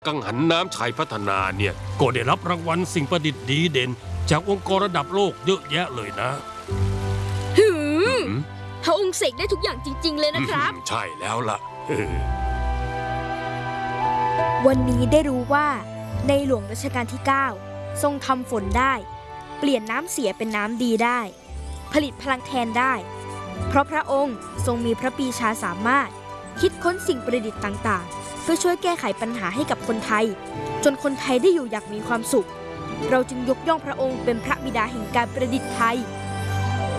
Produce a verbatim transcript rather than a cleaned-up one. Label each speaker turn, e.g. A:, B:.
A: กังหันน้ำชัยพัฒนาเนี่ยก็ได้รับรางวัลสิ่งประดิษฐ์ดีเด่นจากองค์กรระดับโลกเยอะแยะเลยนะ
B: หืมพระองค์เสกได้ทุกอย่างจริงๆเลยนะครับ
A: ใช่แล้วล่ะ
C: วันนี้ได้รู้ว่าในหลวงรัชกาลที่เก้าทรงทำฝนได้เปลี่ยนน้ำเสียเป็นน้ำดีได้ผลิตพลังแทนได้เพราะพระองค์ทรงมีพระปรีชาสามารถคิดค้นสิ่งประดิษฐ์ต่างๆเพื่อช่วยแก้ไขปัญหาให้กับคนไทยจนคนไทยได้อยู่อย่างมีความสุขเราจึงยกย่องพระองค์เป็นพระบิดาแห่งการประดิษฐ์ไทย